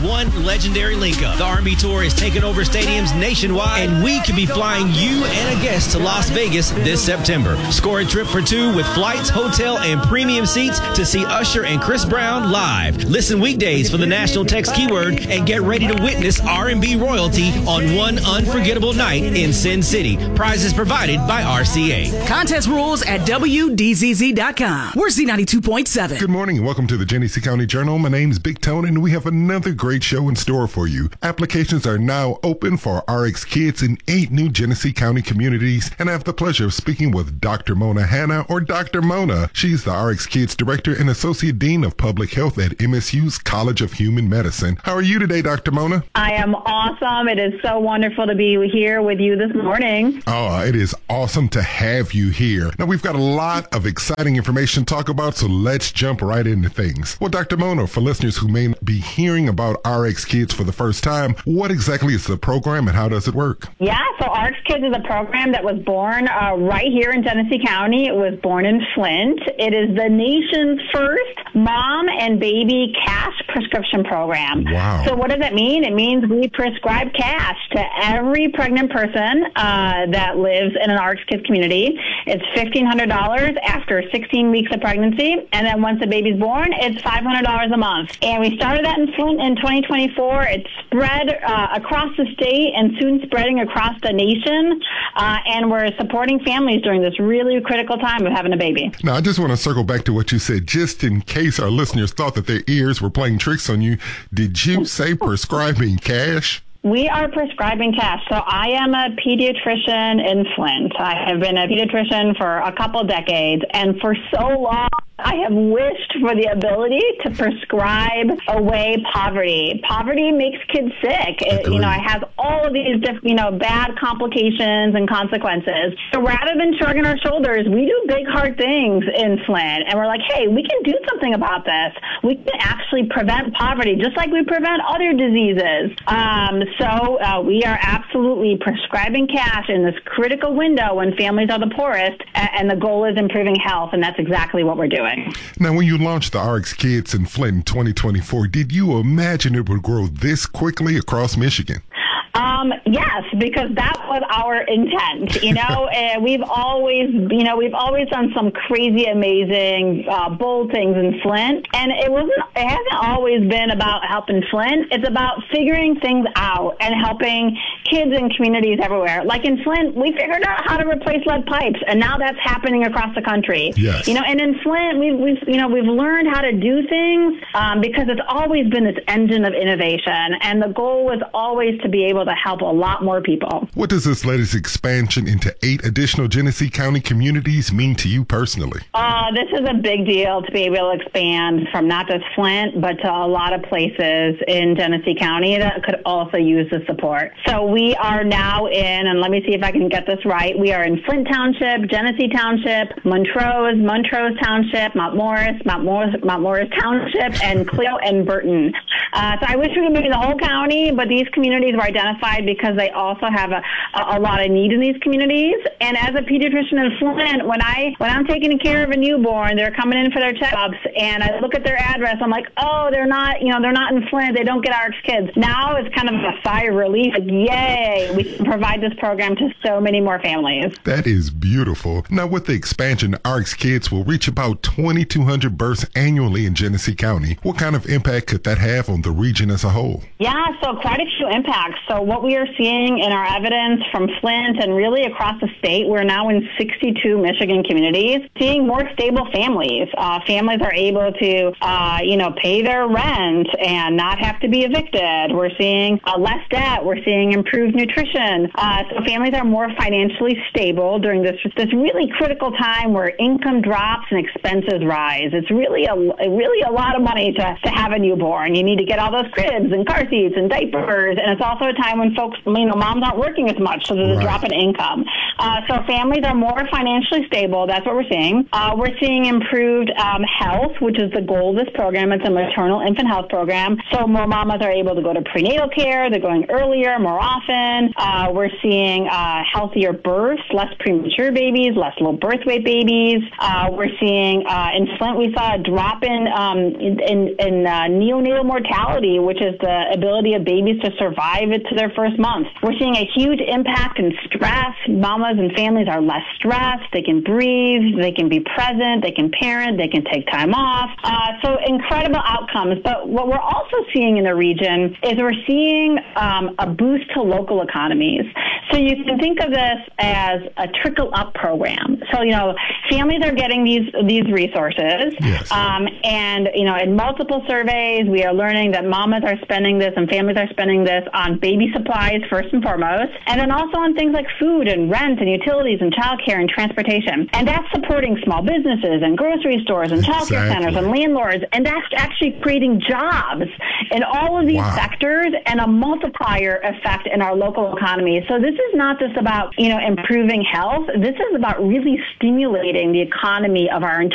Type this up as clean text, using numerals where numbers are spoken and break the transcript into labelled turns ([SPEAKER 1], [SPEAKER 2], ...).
[SPEAKER 1] one legendary link-up. The R&B Tour is taking over stadiums nationwide, and we could be flying you and a guest to Las Vegas this September. Score a trip for two with flights, hotel, and premium seats to see Usher and Chris Brown live. Listen weekdays for the national text keyword and get ready to witness R&B royalty on one unforgettable night in Sin City. Prizes provided by RCA.
[SPEAKER 2] Contest rules at WDZZ.com. We're Z92.7.
[SPEAKER 3] Good morning and welcome to the Genesee County Journal. My name's Big Tone and we have another great show in store for you. Applications are now open for RX Kids in 8 new Genesee County communities, and I have the pleasure of speaking with Dr. Mona Hanna, or Dr. Mona. She's the RX Kids Director and Associate Dean of Public Health at MSU's College of Human Medicine. How are you today, Dr. Mona?
[SPEAKER 4] I am awesome. It is so wonderful to be here with you this morning.
[SPEAKER 3] Oh, it is awesome to have you here. Now, we've got a lot of exciting information to talk about, so let's jump right into things. Well, Dr. Mona, for listeners who may be hearing about RX Kids for the first time, what exactly is the program and how does it work?
[SPEAKER 4] Yeah, so RX Kids is a program that was born right here in Genesee County. It was born in Flint. It is the nation's first mom and baby cash prescription program.
[SPEAKER 3] Wow.
[SPEAKER 4] So what does that mean? It means we prescribe cash to every pregnant person that lives in an RX Kids community. It's $1,500 after 16 weeks of pregnancy, and then once the baby's born, it's $500 a month. And we started that in Flint in 2024. It's spread across the state and soon spreading across the nation, and we're supporting families during this really critical time of having a baby.
[SPEAKER 3] Now, I just want to circle back to what you said, just in case our listeners thought that their ears were playing tricks on you. Did you say prescribing cash?
[SPEAKER 4] We are prescribing cash. So I am a pediatrician in Flint. I have been a pediatrician for a couple decades, and for so long, I have wished for the ability to prescribe away poverty. Poverty makes kids sick. It has all of these bad complications and consequences. So rather than shrugging our shoulders, we do big, hard things in Flint. And we're like, hey, we can do something about this. We can actually prevent poverty, just like we prevent other diseases. So we are absolutely prescribing cash in this critical window when families are the poorest, and the goal is improving health, and that's exactly what we're doing.
[SPEAKER 3] Now, when you launched the RX Kids in Flint in 2024, did you imagine it would grow this quickly across Michigan?
[SPEAKER 4] Yes, because that was our intent. We've always done some crazy, amazing, bold things in Flint, and it hasn't always been about helping Flint. It's about figuring things out and helping kids in communities everywhere. Like in Flint, we figured out how to replace lead pipes, and now that's happening across the country.
[SPEAKER 3] Yes.
[SPEAKER 4] And in Flint, we've learned how to do things because it's always been this engine of innovation, and the goal was always to be able to help a lot more people.
[SPEAKER 3] What does this latest expansion into 8 additional Genesee County communities mean to you personally?
[SPEAKER 4] This is a big deal to be able to expand from not just Flint, but to a lot of places in Genesee County that could also use the support. So we are now in, and let me see if I can get this right, we are in Flint Township, Genesee Township, Montrose Township, Mount Morris Township, and Clio and Burton. So I wish we could move the whole county, but these communities were identified because they also have a lot of need in these communities. And as a pediatrician in Flint, when I'm taking care of a newborn, they're coming in for their checkups, and I look at their address, I'm like, oh, they're not in Flint, they don't get RX Kids. Now it's kind of a sigh of relief, like, yay, we can provide this program to so many more families.
[SPEAKER 3] That is beautiful. Now, with the expansion, RX Kids will reach about 2,200 births annually in Genesee County. What kind of impact could that have on the region as a whole?
[SPEAKER 4] Yeah, so quite a few impacts. So what we are seeing in our evidence from Flint and really across the state, we're now in 62 Michigan communities, seeing more stable families. Families are able to, pay their rent and not have to be evicted. We're seeing less debt. We're seeing improved nutrition. So families are more financially stable during this really critical time where income drops and expenses rise. It's really a lot of money to have a newborn. You need to get all those cribs and car seats and diapers, and it's also a time when moms aren't working as much, so there's a drop in income. So families are more financially stable. That's what we're seeing. We're seeing improved health, which is the goal of this program. It's a maternal infant health program. So more mamas are able to go to prenatal care. They're going earlier, more often. We're seeing healthier births, less premature babies, less low birth weight babies. We're seeing in Flint, we saw a drop in neonatal mortality, which is the ability of babies to survive it to their first month. We're seeing a huge impact in stress. Mamas and families are less stressed. They can breathe. They can be present. They can parent. They can take time off. So incredible outcomes. But what we're also seeing in the region is we're seeing a boost to local economies. So you can think of this as a trickle-up program. So, families are getting these resources.
[SPEAKER 3] Yes.
[SPEAKER 4] And, in multiple surveys, we are learning that mamas are spending this and families are spending this on baby supplies first and foremost, and then also on things like food and rent and utilities and childcare and transportation. And that's supporting small businesses and grocery stores and childcare centers and landlords. And that's actually creating jobs in all of these sectors and a multiplier effect in our local economy. So this is not just about, improving health. This is about really stimulating the economy of our